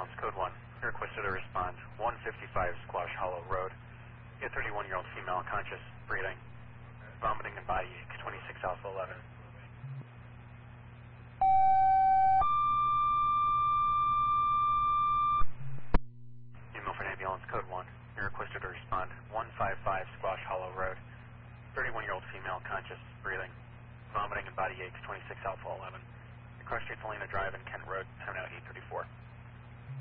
ambulance, code 1. You're requested to respond. 155 Squash Hollow Road. A 31-year-old female, conscious, breathing, vomiting and body ache, 26 Alpha 11. New Milford Ambulance, code 1. You're requested to respond. 155 Squash Hollow Road. 31-year-old female, conscious, breathing, vomiting and body ache, 26 Alpha 11. Across Street Helena Drive and Kent Road, time now 8:34.